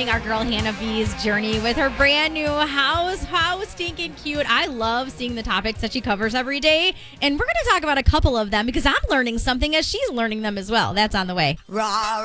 continuing our girl Hannah B's journey with her brand new house. How stinking cute. I love seeing the topics that she covers every day. And we're going to talk about a couple of them because I'm learning something as she's learning them as well. That's on the way.